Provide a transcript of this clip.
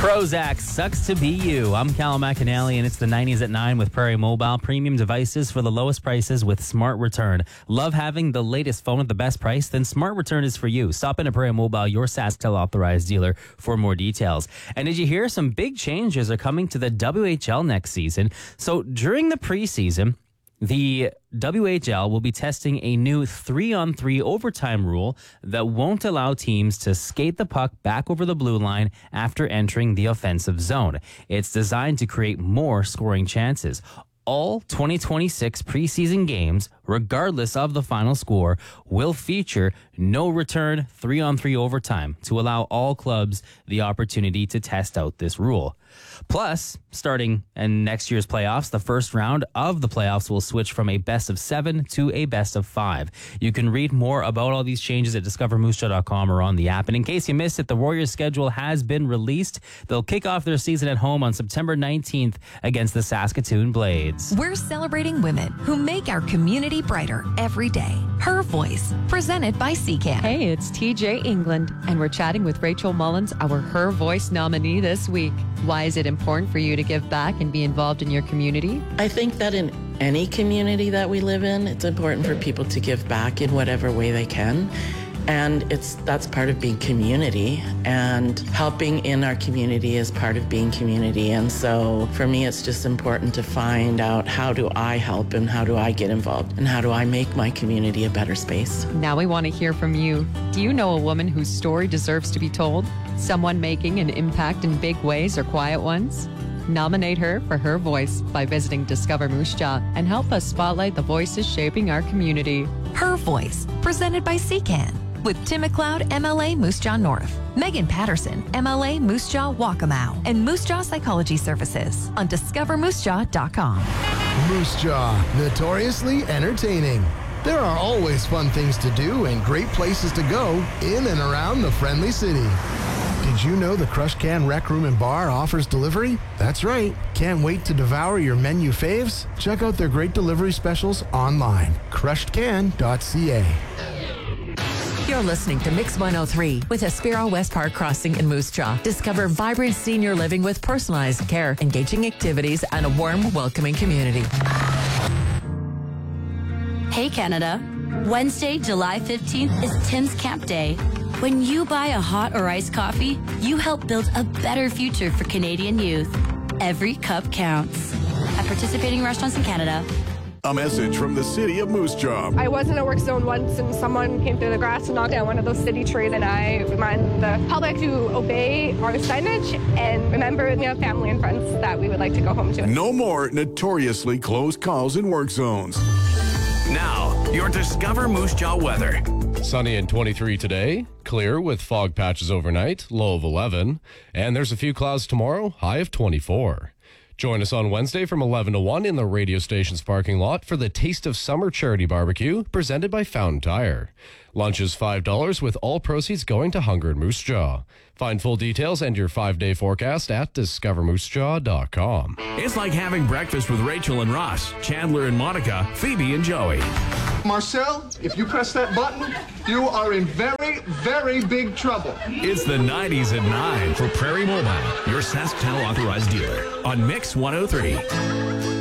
Prozac sucks to be you. I'm Cal McAnally, and it's the 90s at 9 with Prairie Mobile. Premium devices for the lowest prices with Smart Return. Love having the latest phone at the best price? Then Smart Return is for you. Stop in at Prairie Mobile, your SaskTel authorized dealer, for more details. And did you hear some big changes are coming to the WHL next season? So during the preseason, the WHL will be testing a new 3-on-3 overtime rule that won't allow teams to skate the puck back over the blue line after entering the offensive zone. It's designed to create more scoring chances. All 2026 preseason games, regardless of the final score, will feature no return 3-on-3 overtime to allow all clubs the opportunity to test out this rule. Plus, starting in next year's playoffs, the first round of the playoffs will switch from a best of 7 to a best of 5. You can read more about all these changes at discovermoosejaw.com or on the app. And in case you missed it, the Warriors' schedule has been released. They'll kick off their season at home on September 19th against the Saskatoon Blades. We're celebrating women who make our community brighter every day. Her Voice, presented by CCAN. Hey, it's TJ England, and we're chatting with Rachel Mullins, our Her Voice nominee this week. Why is it important for you to give back and be involved in your community? I think that in any community that we live in, it's important for people to give back in whatever way they can. And that's part of being community, and helping in our community is part of being community. And so for me, it's just important to find out, how do I help and how do I get involved and how do I make my community a better space? Now we want to hear from you. Do you know a woman whose story deserves to be told? Someone making an impact in big ways or quiet ones? Nominate her for Her Voice by visiting Discover Moose Jaw and help us spotlight the voices shaping our community. Her Voice, presented by CCAN. With Tim McLeod, MLA Moose Jaw North, Megan Patterson, MLA Moose Jaw Waccamaw, and Moose Jaw Psychology Services on discovermoosejaw.com. Moose Jaw, notoriously entertaining. There are always fun things to do and great places to go in and around the friendly city. Did you know the Crush Can Rec Room and Bar offers delivery? That's right. Can't wait to devour your menu faves? Check out their great delivery specials online. crushedcan.ca. You're listening to Mix 103 with Aspiro West Park Crossing in Moose Jaw. Discover vibrant senior living with personalized care, engaging activities, and a warm, welcoming community. Hey Canada, Wednesday, July 15th is Tim's Camp Day. When you buy a hot or iced coffee, you help build a better future for Canadian youth. Every cup counts. At participating restaurants in Canada. A message from the city of Moose Jaw. I was in a work zone once and someone came through the grass and knocked down one of those city trees, and I remind the public to obey our signage and remember we have family and friends that we would like to go home to. No more notoriously close calls in work zones. Now, your Discover Moose Jaw weather. Sunny and 23 today, clear with fog patches overnight, low of 11, and there's a few clouds tomorrow, high of 24. Join us on Wednesday from 11 to 1 in the radio station's parking lot for the Taste of Summer charity barbecue presented by Fountain Tire. Lunch is $5 with all proceeds going to Hunger and Moose Jaw. Find full details and your 5-day forecast at discovermoosejaw.com. It's like having breakfast with Rachel and Ross, Chandler and Monica, Phoebe and Joey. Marcel, if you press that button, you are in very, very big trouble. It's the 90s at 9 for Prairie Mobile, your SaskTel authorized dealer on Mix 103.